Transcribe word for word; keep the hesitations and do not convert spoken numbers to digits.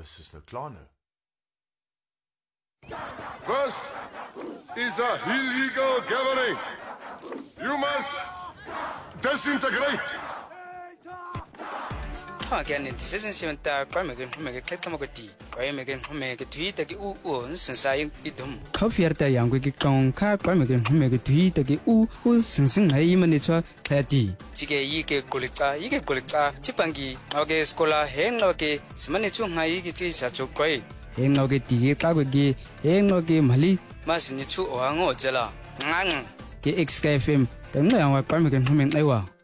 alles is nou klaar nou. This is a illegal gathering. You must disintegrate. Ha again it is seven ta kwa me ke me ke khetha mo ke ti kwa me ke me ke thui ta ke u u sen sai idum khofir ta yang ke kong kha kwa me ke me ke thui ta ke u u sen sen hai mani chwa ta ti chi ke yi ke kolika yi ke kolika chi pangi oge skola heng no ke smani chu ngai ki chi sa chu koi heng no ke ti ke ka ke heng no ke mali mas ni chu o ngo jela ngang ke X K F M ta ngai wa kwa me ke me ngai wa